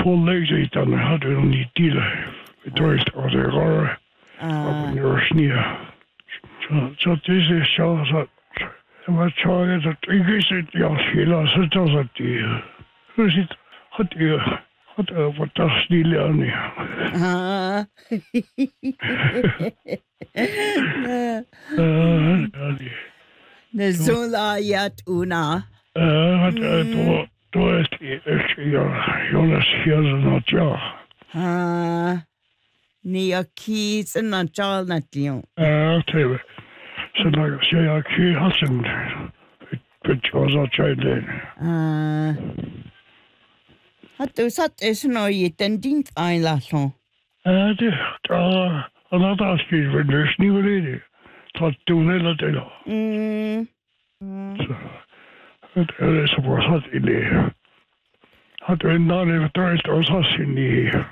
full legs eat and had it on the deal. It was all the horror. Up in your sneer. So this is so that my child that I guess it your Sheila so does it. Who's it? What does the only? Nezula yat una. Du ist Jonas hier not ja. Ni a keys and not jal not you. Tebe. So like say I key hasn't. It was a child then. Hatu sat is no yet and dint I lasso. Another speed when there's new lady. Thought do never So it is a hot in there. Had to not even Thursday was hot in there.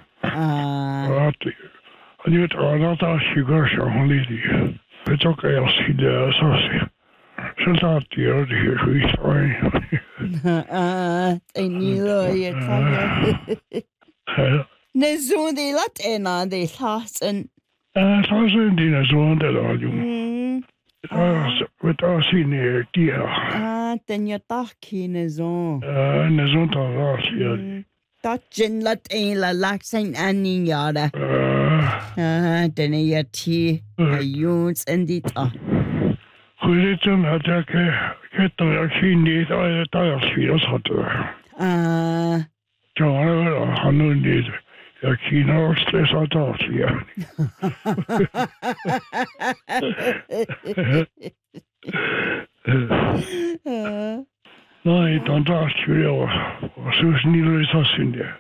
And you are not a sugar lady. It's okay, I'll see the saucy. So that the other here, we I knew it. Nezun de lat ena de last and. Thousand in a zone that are you. With us in here, dear. Then you're talking nezon. Nezon to last year. Touching lat ein la laxing and yada. Then a tea, a use and it. Who did them attack? Get the machine, I tire feels hotter. John, I know need. Ja, China stress out of here. Nej, dan dacht je wel. Zo is niet eens als in der.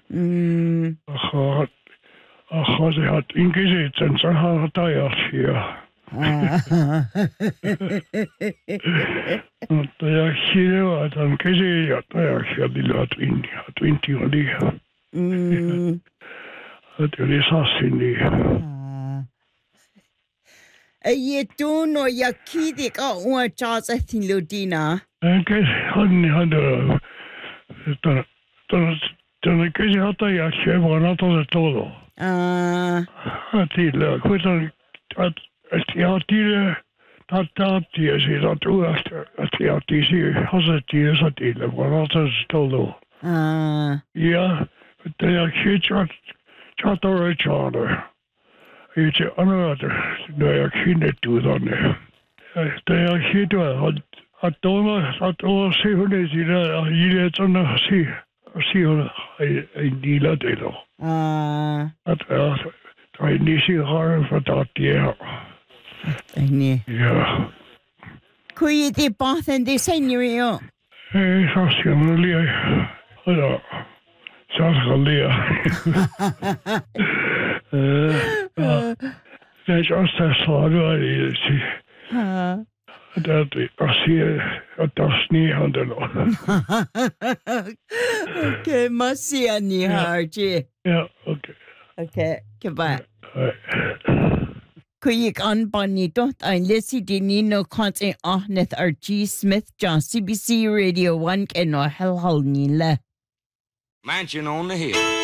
Ach, ze had ingezet en ze had het hier. Ja, hier was dan gezet. Ja, die laat in. 20 jaar die. Het is als in die. Je doet no je kidik al onchaas echt in Ludina. Kijk, dan kun je altijd ja, maar dat is het todo. Die leuk, weet dan ja die is dat toe achter ja die zie als het die is dat die maar dat is het todo. Ja, dat je chat or charter. It's another. They can't do that. They are here to I don't see who is here. You don't see I deal at it. I need to hire for that year. Yeah. Could you be bath and the senior? Really. There's just a slaughter. That I see a dusty under. Okay, must see any heart. Yeah, okay. Okay, goodbye. Could you on Bonito? I listen to Nino Conte Ahnet R.G. Smith, John CBC Radio 1 and no hell Nila. Mansion on the hill.